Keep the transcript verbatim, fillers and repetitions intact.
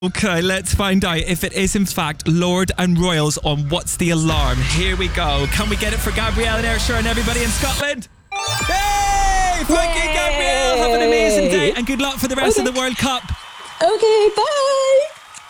Okay, let's find out if it is in fact Lord and Royals on What's the Alarm. Here we go. Can we get it for Gabrielle and Ayrshire and everybody in Scotland? Hey! Thank you, Gabrielle. Have an amazing day and good luck for the rest okay. of the World Cup. Okay, bye.